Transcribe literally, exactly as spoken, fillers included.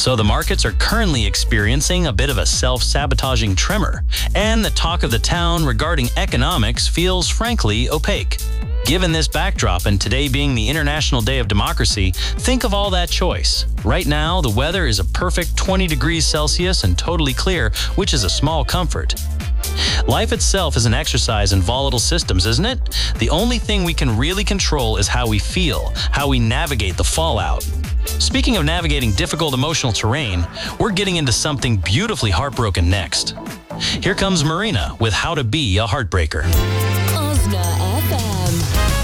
So the markets are currently experiencing a bit of a self-sabotaging tremor, and the talk of the town regarding economics feels frankly opaque. Given this backdrop, and today being the International Day of Democracy, think of all that choice. Right now, the weather is a perfect twenty degrees Celsius and totally clear, which is a small comfort. Life itself is an exercise in volatile systems, isn't it? The only thing we can really control is how we feel, how we navigate the fallout. Speaking of navigating difficult emotional terrain, we're getting into something beautifully heartbroken next. Here comes Marina with How to Be a Heartbreaker.